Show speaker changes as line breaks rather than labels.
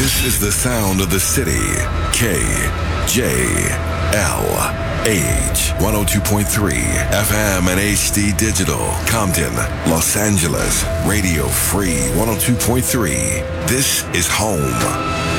This is the sound of the city. KJLH 102.3 FM and HD Digital. Compton, Los Angeles. Radio Free 102.3. This is home.